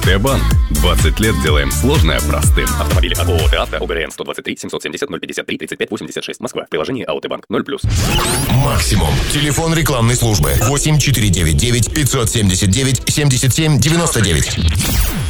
АОТ-банк. 20 лет делаем сложное простым. Автомобили от ООО «ТАВТО», ОГРН 123 770 053 35 86, Москва. Приложение АОТ-банк 0+. Максимум. Телефон рекламной службы 8499 579 77 99.